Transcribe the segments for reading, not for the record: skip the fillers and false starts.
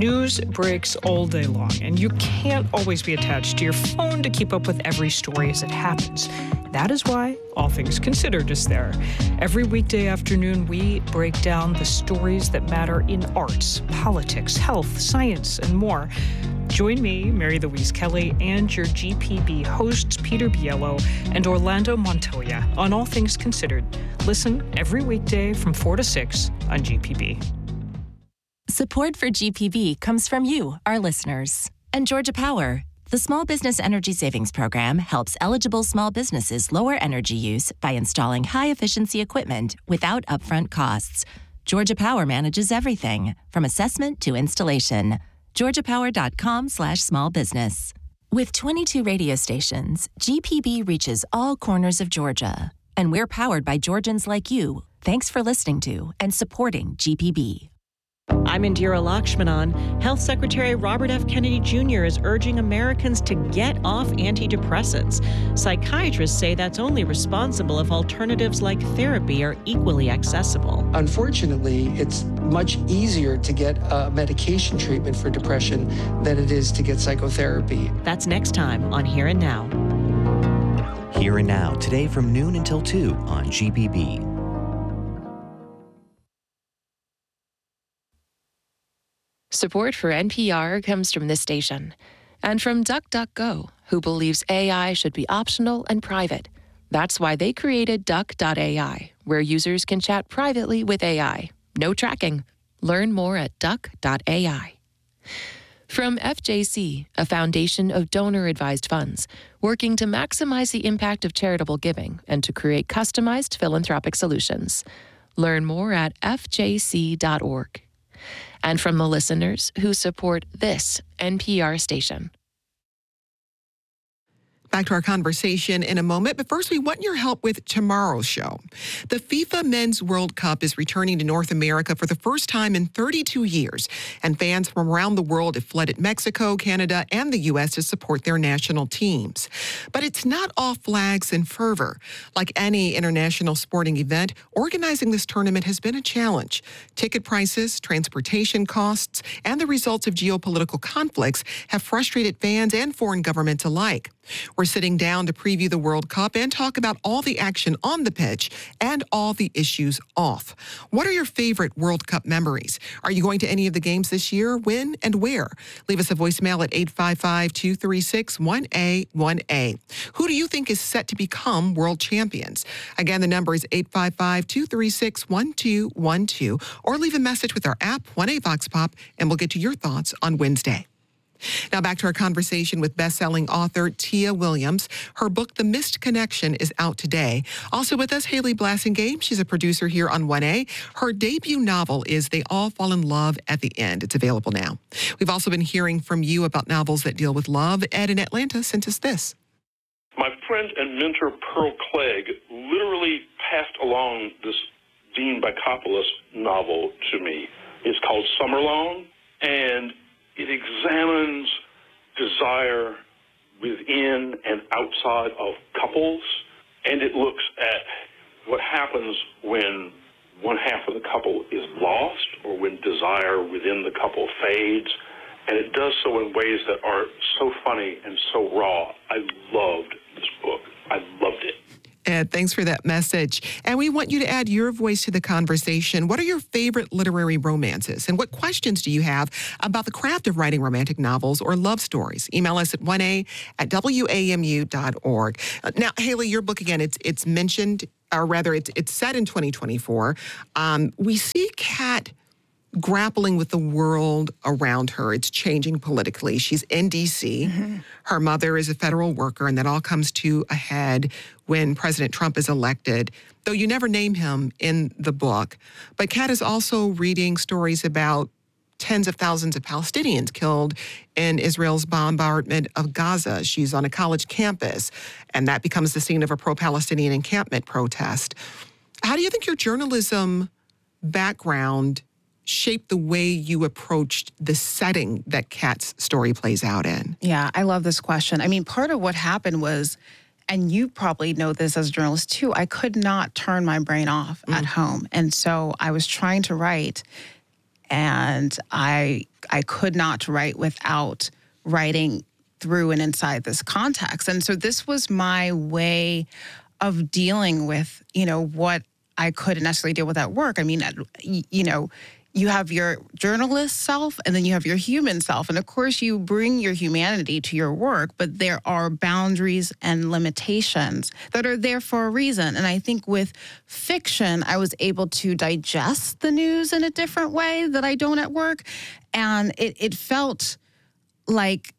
News breaks all day long, and you can't always be attached to your phone to keep up with every story as it happens. That is why All Things Considered is there. Every weekday afternoon, we break down the stories that matter in arts, politics, health, science, and more. Join me, Mary Louise Kelly, and your GPB hosts, Peter Biello and Orlando Montoya, on All Things Considered. Listen every weekday from 4 to 6 on GPB. Support for GPB comes from you, our listeners. And Georgia Power, the Small Business Energy Savings Program, helps eligible small businesses lower energy use by installing high-efficiency equipment without upfront costs. Georgia Power manages everything, from assessment to installation. GeorgiaPower.com/smallbusiness. With 22 radio stations, GPB reaches all corners of Georgia. And we're powered by Georgians like you. Thanks for listening to and supporting GPB. I'm Indira Lakshmanan. Health Secretary Robert F. Kennedy Jr. is urging Americans to get off antidepressants. Psychiatrists say that's only responsible if alternatives like therapy are equally accessible. Unfortunately, it's much easier to get medication treatment for depression than it is to get psychotherapy. That's next time on Here and Now. Here and Now, today from noon until 2 on GPB. Support for NPR comes from this station and from DuckDuckGo, who believes AI should be optional and private. That's why they created Duck.ai, where users can chat privately with AI. No tracking. Learn more at Duck.ai. From FJC, a foundation of donor-advised funds, working to maximize the impact of charitable giving and to create customized philanthropic solutions. Learn more at fjc.org. And from the listeners who support this NPR station. Back to our conversation in a moment, but first we want your help with tomorrow's show. The FIFA Men's World Cup is returning to North America for the first time in 32 years, and fans from around the world have flooded Mexico, Canada, and the U.S. to support their national teams. But it's not all flags and fervor. Like any international sporting event, organizing this tournament has been a challenge. Ticket prices, transportation costs, and the results of geopolitical conflicts have frustrated fans and foreign governments alike. We're sitting down to preview the World Cup and talk about all the action on the pitch and all the issues off. What are your favorite World Cup memories? Are you going to any of the games this year? When and where? Leave us a voicemail at 855-236-1A1A. Who do you think is set to become world champions? Again, the number is 855-236-1212, or leave a message with our app, 1A Vox Pop, and we'll get to your thoughts on Wednesday. Now back to our conversation with best-selling author Tia Williams. Her book, The Missed Connection, is out today. Also with us, Haley Blassingame. She's a producer here on 1A. Her debut novel is They All Fall in Love at the End. It's available now. We've also been hearing from you about novels that deal with love. Ed in Atlanta sent us this. My friend and mentor Pearl Clegg literally passed along this Dean Bacopoulos novel to me. It's called Summerlong, and it examines desire within and outside of couples, and it looks at what happens when one half of the couple is lost or when desire within the couple fades, and it does so in ways that are so funny and so raw. I loved this book. I loved it. Ed, thanks for that message. And we want you to add your voice to the conversation. What are your favorite literary romances? And what questions do you have about the craft of writing romantic novels or love stories? Email us at 1a@wamu.org. Now, Haley, your book, again, it's mentioned, or rather, it's set in 2024. We see Kat grappling with the world around her. It's changing politically. She's in D.C. Mm-hmm. Her mother is a federal worker, and that all comes to a head when President Trump is elected, though you never name him in the book. But Kat is also reading stories about tens of thousands of Palestinians killed in Israel's bombardment of Gaza. She's on a college campus, and that becomes the scene of a pro-Palestinian encampment protest. How do you think your journalism background shaped the way you approached the setting that Kat's story plays out in? Yeah, I love this question. I mean, part of what happened was, and you probably know this as a journalist too, I could not turn my brain off at home. And so I was trying to write, and I I could not write without writing through and inside this context. And so this was my way of dealing with, what I couldn't necessarily deal with at work. I mean, you have your journalist self and then you have your human self. And of course, you bring your humanity to your work, but there are boundaries and limitations that are there for a reason. And I think with fiction, I was able to digest the news in a different way that I don't at work. And it felt like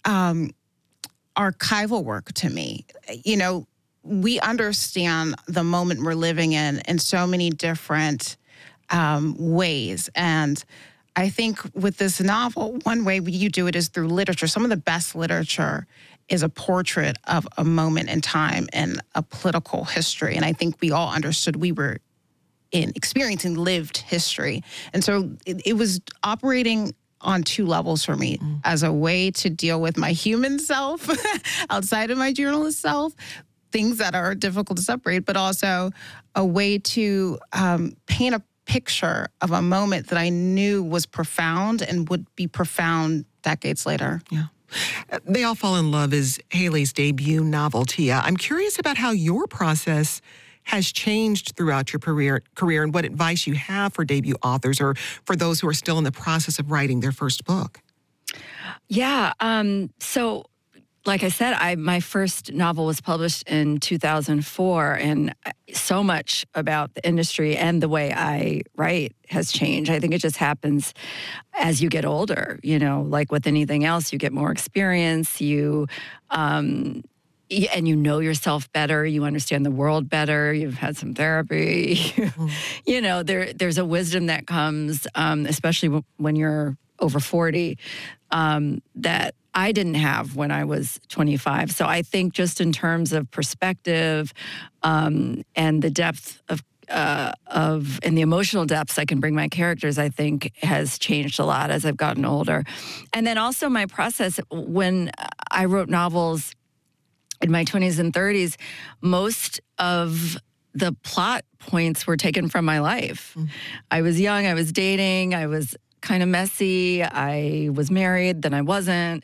archival work to me. We understand the moment we're living in so many different ways. And I think with this novel, one way you do it is through literature. Some of the best literature is a portrait of a moment in time in a political history. And I think we all understood we were experiencing lived history. And so it was operating on two levels for me as a way to deal with my human self outside of my journalist self, things that are difficult to separate, but also a way to paint a picture of a moment that I knew was profound and would be profound decades later. Yeah. They All Fall in Love is Haley's debut novel, Tia. I'm curious about how your process has changed throughout your career and what advice you have for debut authors or for those who are still in the process of writing their first book. Yeah. So, like I said, my first novel was published in 2004, and so much about the industry and the way I write has changed. I think it just happens as you get older. Like with anything else, you get more experience. And you know yourself better. You understand the world better. You've had some therapy. There's a wisdom that comes, especially when you're over 40, that I didn't have when I was 25. So I think just in terms of perspective and the depth of and the emotional depths I can bring my characters, I think has changed a lot as I've gotten older. And then also my process, when I wrote novels in my 20s and 30s, most of the plot points were taken from my life. I was young, I was dating, I was kind of messy. I was married, then I wasn't.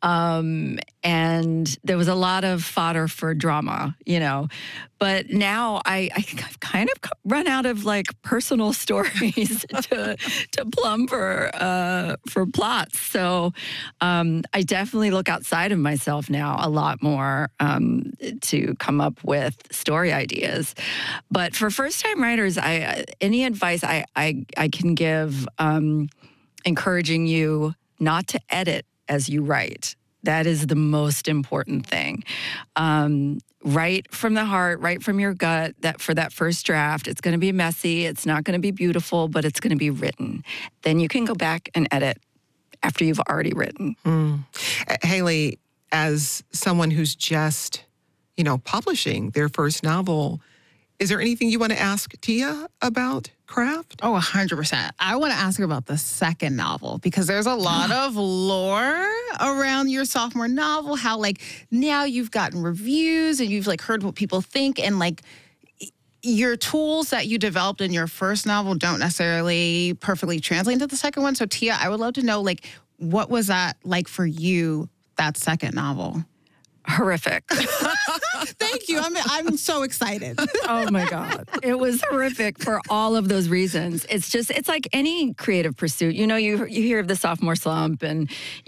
And there was a lot of fodder for drama, But now I think I've kind of run out of personal stories to plumb for plots. So I definitely look outside of myself now a lot more to come up with story ideas. But for first-time writers, any advice I can give, encouraging you not to edit as you write. That is the most important thing. Write from the heart, write from your gut. That for that first draft, it's going to be messy. It's not going to be beautiful, but it's going to be written. Then you can go back and edit after you've already written. Haley, as someone who's just, publishing their first novel, is there anything you want to ask Tia about craft? Oh, 100%. I want to ask her about the second novel because there's a lot of lore around your sophomore novel, how now you've gotten reviews and you've heard what people think, and your tools that you developed in your first novel don't necessarily perfectly translate into the second one. So Tia, I would love to know what was that like for you, that second novel? Horrific. Thank you. I'm so excited. Oh my God. It was horrific for all of those reasons. It's like any creative pursuit. You hear of the sophomore slump and,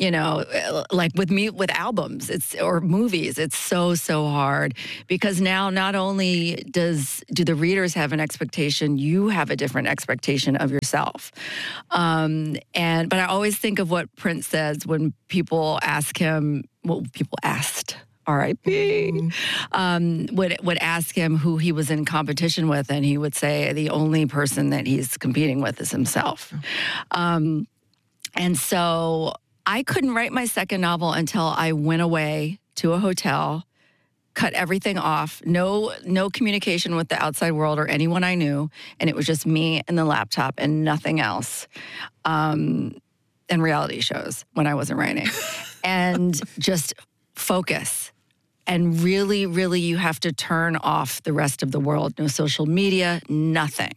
with albums, or movies, it's so Hard because now not only do the readers have an expectation, you have a different expectation of yourself. But I always think of what Prince says when people ask him, people asked, R.I.P., would ask him who he was in competition with, and he would say the only person that he's competing with is himself. And so I couldn't write my second novel until I went away to a hotel, cut everything off, no communication with the outside world or anyone I knew, and it was just me and the laptop and nothing else. And reality shows when I wasn't writing. And just focus. And really, really, you have to turn off the rest of the world. No social media, nothing.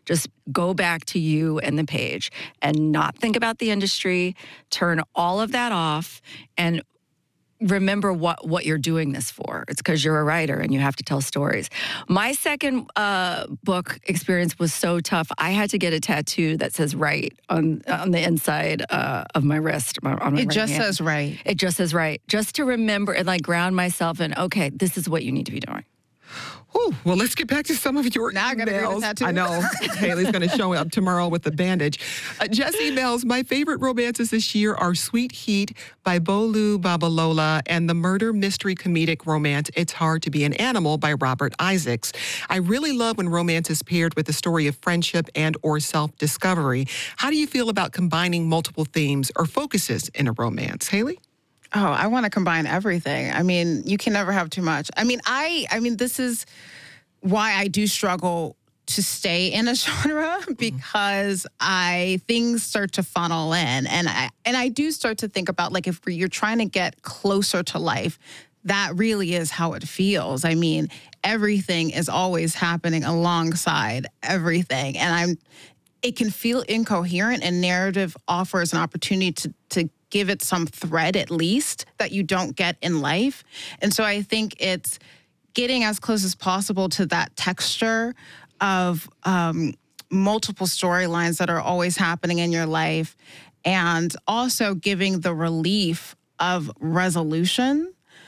Just go back to you and the page and not think about the industry. Turn all of that off and remember what you're doing this for. It's because you're a writer and you have to tell stories. My second book experience was so tough. I had to get a tattoo that says "write" on the inside of my wrist. On my It right just hand. says "write." It just says "write," just to remember and like ground myself in. Okay, this is what you need to be doing. Oh, well, let's get back to some of your Now I gotta read a emails. tattoo. I know. Haley's going to show up tomorrow with a bandage. Jess emails, my favorite romances this year are Sweet Heat by Bolu Babalola and the murder mystery comedic romance It's Hard to Be an Animal by Robert Isaacs. I really love when romance is paired with a story of friendship and or self-discovery. How do you feel about combining multiple themes or focuses in a romance? Haley? Oh, I want to combine everything. I mean, you can never have too much. I mean, this is why I do struggle to stay in a genre, because things start to funnel in, and I do start to think about, like, if you're trying to get closer to life, that really is how it feels. I mean, everything is always happening alongside everything, and it can feel incoherent, and narrative offers an opportunity to give it some thread, at least, that you don't get in life. And so I think it's getting as close as possible to that texture of multiple storylines that are always happening in your life, and also giving the relief of resolution.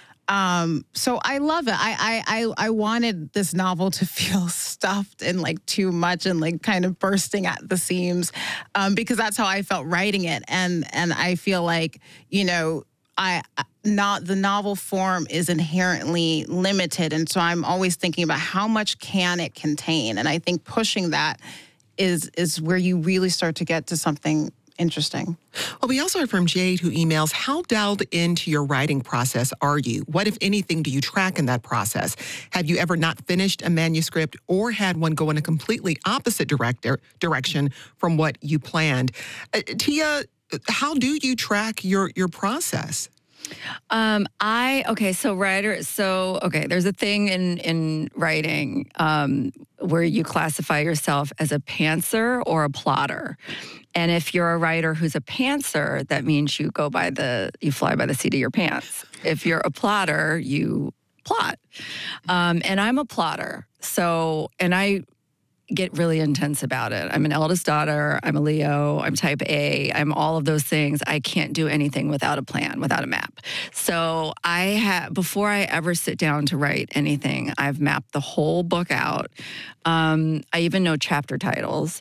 So I love it. I wanted this novel to feel stuffed and like too much and like kind of bursting at the seams, because that's how I felt writing it. And I feel like, you know, the novel form is inherently limited. And so I'm always thinking about how much can it contain? And I think pushing that is where you really start to get to something interesting. Well, we also heard from Jade, who emails, how dialed into your writing process are you? What, if anything, do you track in that process? Have you ever not finished a manuscript or had one go in a completely opposite direction from what you planned? Tia, how do you track your process? There's a thing in writing where you classify yourself as a pantser or a plotter. And if you're a writer who's a pantser, that means you fly by the seat of your pants. If you're a plotter, you plot. And I'm a plotter. And I get really intense about it. I'm an eldest daughter. I'm a Leo. I'm type A. I'm all of those things. I can't do anything without a plan, without a map. So before I ever sit down to write anything, I've mapped the whole book out. I even know chapter titles.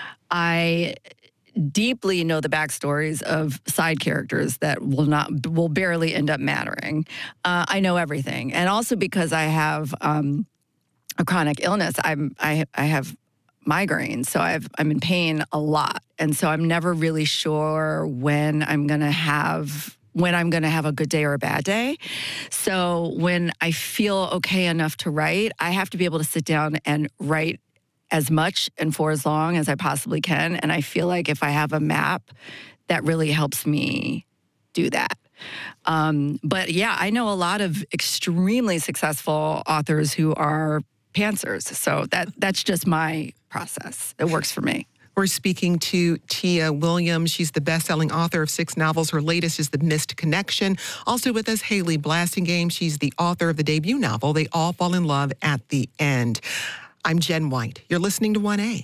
I deeply know the backstories of side characters that will barely end up mattering. I know everything. And also because I have a chronic illness, I have migraines, so I'm in pain a lot, and so I'm never really sure when I'm gonna have a good day or a bad day. So when I feel okay enough to write, I have to be able to sit down and write as much and for as long as I possibly can. And I feel like if I have a map, that really helps me do that. But yeah, I know a lot of extremely successful authors who are pantsers. So that's just my process. It works for me. We're speaking to Tia Williams. She's the best-selling author of 6 novels. Her latest is The Missed Connection. Also with us, Haley Blasingame. She's the author of the debut novel, They All Fall in Love at the End. I'm Jen White. You're listening to 1A.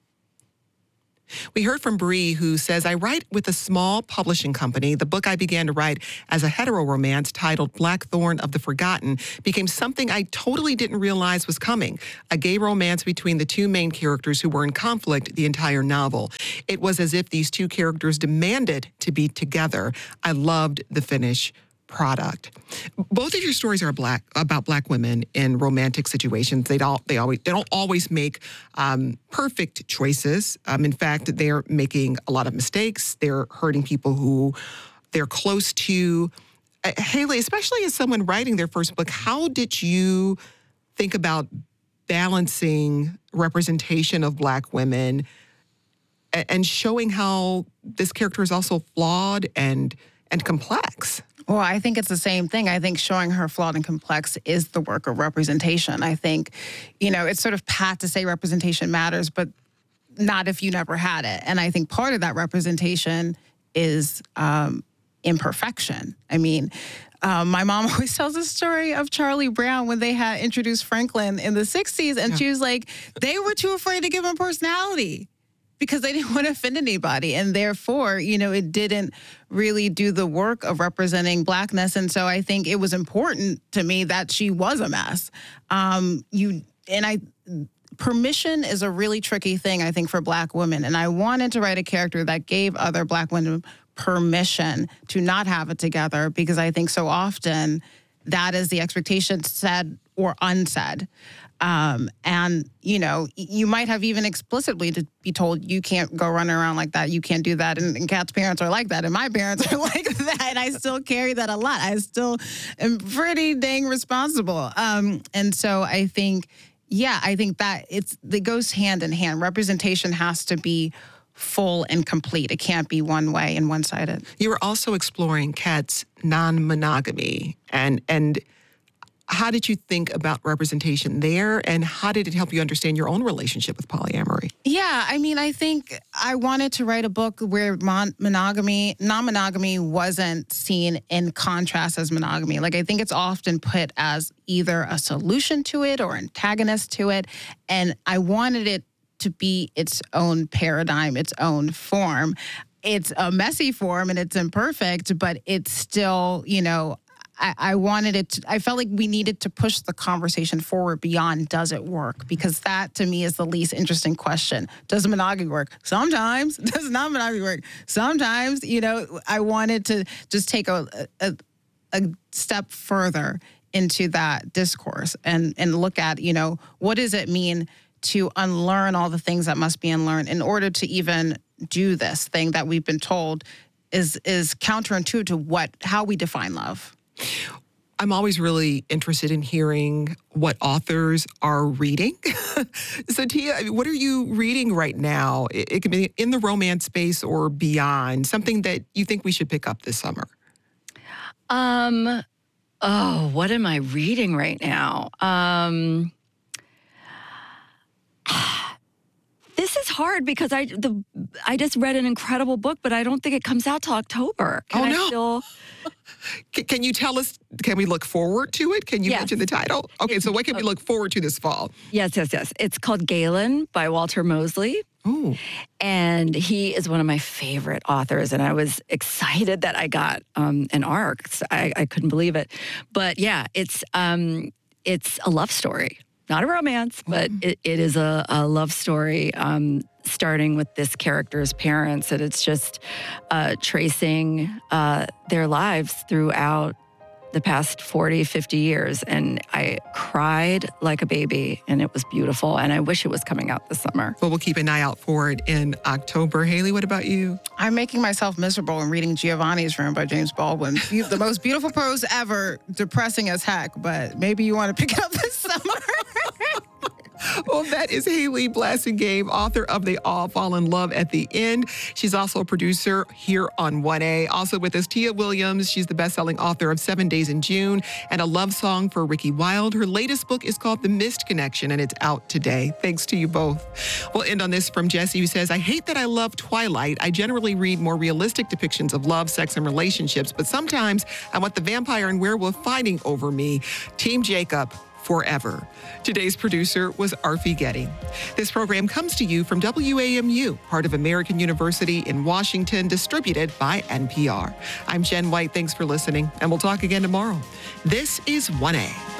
We heard from Bree, who says, I write with a small publishing company. The book I began to write as a hetero romance titled Blackthorn of the Forgotten became something I totally didn't realize was coming, a gay romance between the two main characters who were in conflict the entire novel. It was as if these two characters demanded to be together. I loved the finished product. Both of your stories are about Black women in romantic situations. They don't always make perfect choices. In fact, they're making a lot of mistakes. They're hurting people who they're close to. Haley, especially as someone writing their first book, how did you think about balancing representation of Black women and showing how this character is also flawed and complex? Well, I think it's the same thing. I think showing her flawed and complex is the work of representation. I think, it's sort of pat to say representation matters, but not if you never had it. And I think part of that representation is imperfection. I mean, my mom always tells the story of Charlie Brown when they had introduced Franklin in the 60s. And she was like, they were too afraid to give him personality because they didn't want to offend anybody. And therefore, it didn't really do the work of representing Blackness. And so I think it was important to me that she was a mess. Permission is a really tricky thing, I think, for Black women. And I wanted to write a character that gave other Black women permission to not have it together, because I think so often that is the expectation, said or unsaid. And, you might have even explicitly to be told you can't go running around like that. You can't do that. And Kat's parents are like that. And my parents are like that. And I still carry that a lot. I still am pretty dang responsible. And so I think that it goes hand in hand. Representation has to be full and complete. It can't be one way and one-sided. You were also exploring Kat's non-monogamy, and how did you think about representation there, and how did it help you understand your own relationship with polyamory? Yeah, I think I wanted to write a book where non-monogamy wasn't seen in contrast as monogamy. Like, I think it's often put as either a solution to it or antagonist to it, and I wanted it to be its own paradigm, its own form. It's a messy form and it's imperfect, but it's still, I wanted it to, I felt like we needed to push the conversation forward beyond does it work? Because that to me is the least interesting question. Does monogamy work? Sometimes. Does non-monogamy work? Sometimes. I wanted to just take a step further into that discourse and look at, what does it mean to unlearn all the things that must be unlearned in order to even do this thing that we've been told is counterintuitive to how we define love. I'm always really interested in hearing what authors are reading. So Tia, what are you reading right now? It can be in the romance space or beyond, something that you think we should pick up this summer. What am I reading right now? This is hard because I just read an incredible book, but I don't think it comes out till October. Can you tell us, can we look forward to it? Can you mention the title? Okay, so what can we look forward to this fall? Yes. It's called Galen by Walter Mosley. Ooh. And he is one of my favorite authors, and I was excited that I got an ARC. I couldn't believe it. But yeah, it's a love story. Not a romance, but it is a love story starting with this character's parents. And it's just tracing their lives throughout the past 40, 50 years. And I cried like a baby, and it was beautiful. And I wish it was coming out this summer. Well, we'll keep an eye out for it in October. Haley, what about you? I'm making myself miserable in reading Giovanni's Room by James Baldwin. The most beautiful prose ever, depressing as heck, but maybe you want to pick it up this summer. Well, that is Haley Blassingame, author of They All Fall in Love at the End. She's also a producer here on 1A. Also with us, Tia Williams. She's the best-selling author of 7 Days in June and A Love Song for Ricky Wilde. Her latest book is called The Missed Connection, and it's out today. Thanks to you both. We'll end on this from Jesse, who says, I hate that I love Twilight. I generally read more realistic depictions of love, sex, and relationships, but sometimes I want the vampire and werewolf fighting over me. Team Jacob. Forever. Today's producer was Arfi Getty. This program comes to you from WAMU, part of American University in Washington, distributed by NPR. I'm Jen White. Thanks for listening, and we'll talk again tomorrow. This is 1A.